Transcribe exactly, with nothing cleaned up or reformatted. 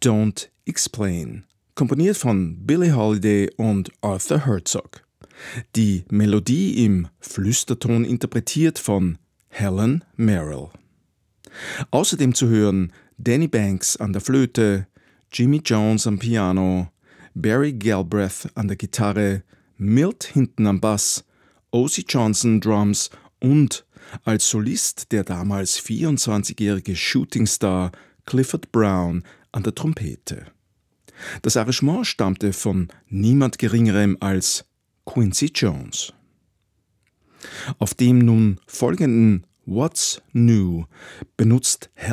Don't Explain, komponiert von Billie Holiday und Arthur Herzog. Die Melodie im Flüsterton interpretiert von Helen Merrill. Außerdem zu hören Danny Banks an der Flöte, Jimmy Jones am Piano, Barry Galbraith an der Gitarre, Milt hinten am Bass, O C Johnson Drums und als Solist der damals vierundzwanzigjährige Shootingstar Clifford Brown an der Trompete. Das Arrangement stammte von niemand Geringerem als Quincy Jones. Auf dem nun folgenden What's New benutzt